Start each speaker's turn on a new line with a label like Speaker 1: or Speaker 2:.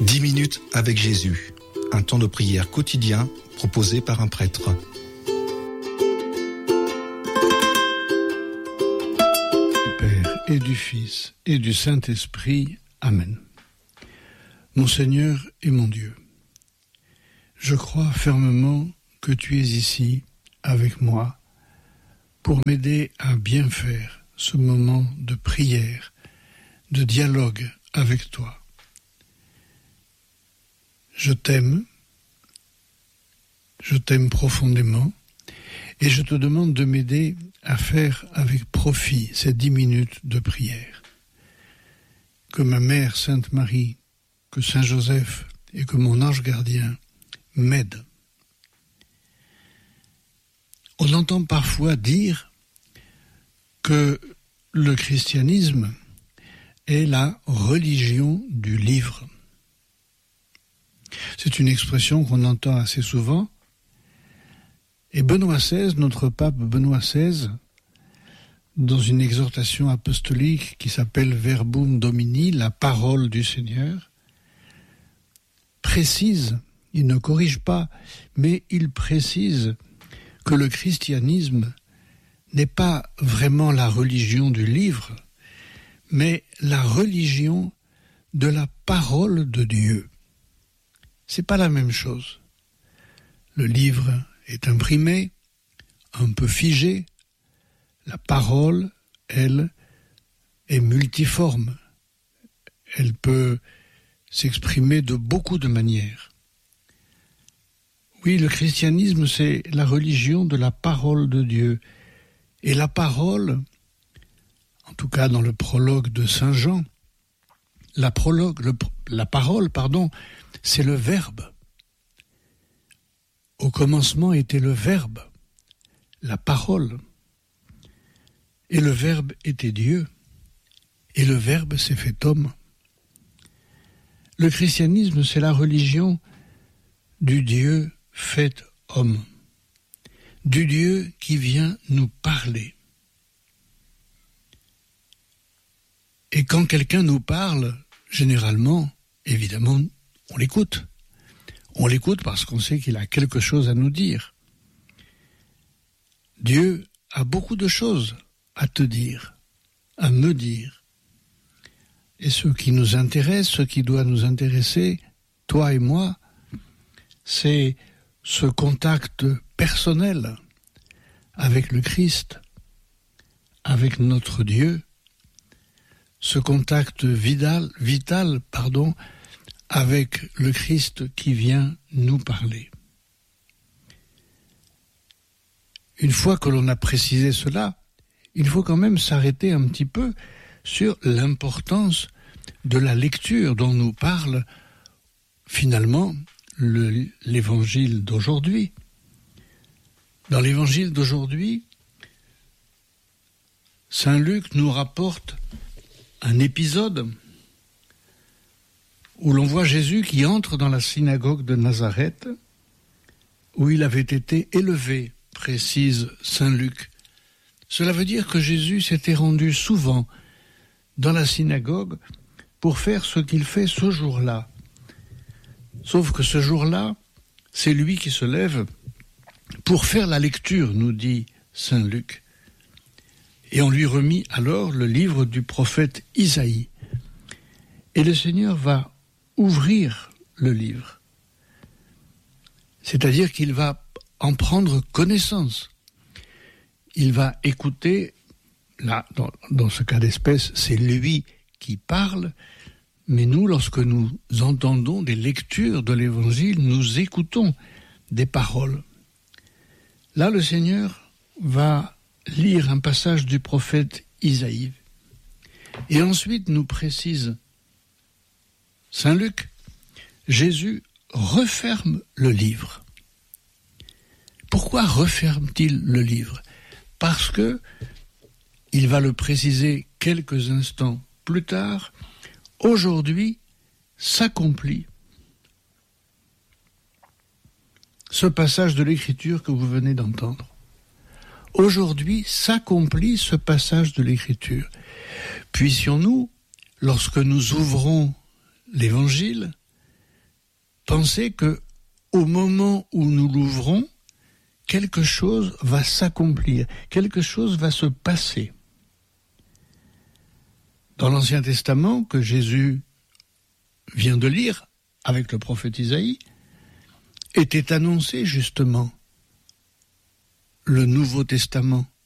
Speaker 1: 10 minutes avec Jésus, un temps de prière quotidien proposé par un prêtre.
Speaker 2: Du Père et du Fils et du Saint-Esprit. Amen. Mon Seigneur et mon Dieu, je crois fermement que tu es ici avec moi pour m'aider à bien faire ce moment de prière, de dialogue avec toi. Je t'aime profondément et je te demande de m'aider à faire avec profit ces 10 minutes de prière. Que ma mère Sainte Marie, que Saint Joseph et que mon ange gardien m'aident. On entend parfois dire que le christianisme est la religion du livre. C'est une expression qu'on entend assez souvent. Et Benoît XVI, notre pape Benoît XVI, dans une exhortation apostolique qui s'appelle Verbum Domini, la parole du Seigneur, précise, il ne corrige pas, mais il précise que le christianisme n'est pas vraiment la religion du livre, mais la religion de la parole de Dieu. C'est pas la même chose. Le livre est imprimé, un peu figé. La parole, elle, est multiforme. Elle peut s'exprimer de beaucoup de manières. Oui, le christianisme, c'est la religion de la parole de Dieu. Et la parole, en tout cas dans le prologue de Saint Jean, la parole, c'est le Verbe. Au commencement était le Verbe, la parole. Et le Verbe était Dieu. Et le Verbe s'est fait homme. Le christianisme, c'est la religion du Dieu fait homme. Du Dieu qui vient nous parler. Et quand quelqu'un nous parle, généralement, évidemment, on l'écoute. On l'écoute parce qu'on sait qu'il a quelque chose à nous dire. Dieu a beaucoup de choses à te dire, à me dire. Et ce qui nous intéresse, ce qui doit nous intéresser, toi et moi, c'est ce contact personnel avec le Christ, avec notre Dieu, ce contact vital, avec le Christ qui vient nous parler. Une fois que l'on a précisé cela, il faut quand même s'arrêter un petit peu sur l'importance de la lecture dont nous parle finalement l'évangile d'aujourd'hui. Dans l'évangile d'aujourd'hui, Saint Luc nous rapporte un épisode où l'on voit Jésus qui entre dans la synagogue de Nazareth, où il avait été élevé, précise Saint Luc. Cela veut dire que Jésus s'était rendu souvent dans la synagogue pour faire ce qu'il fait ce jour-là. Sauf que ce jour-là, c'est lui qui se lève pour faire la lecture, nous dit Saint Luc. Et on lui remit alors le livre du prophète Isaïe. Et le Seigneur va ouvrir le livre. C'est-à-dire qu'il va en prendre connaissance. Il va écouter, là, dans ce cas d'espèce, c'est lui qui parle, mais nous, lorsque nous entendons des lectures de l'Évangile, nous écoutons des paroles. Là, le Seigneur va lire un passage du prophète Isaïe. Et ensuite nous précise Saint Luc, Jésus referme le livre. Pourquoi referme-t-il le livre ? Parce que, il va le préciser quelques instants plus tard, aujourd'hui s'accomplit ce passage de l'Écriture que vous venez d'entendre. Aujourd'hui s'accomplit ce passage de l'Écriture. Puissions-nous, lorsque nous ouvrons l'Évangile, penser que au moment où nous l'ouvrons, quelque chose va s'accomplir, quelque chose va se passer. Dans l'Ancien Testament, que Jésus vient de lire avec le prophète Isaïe, était annoncé justement le Nouveau Testament,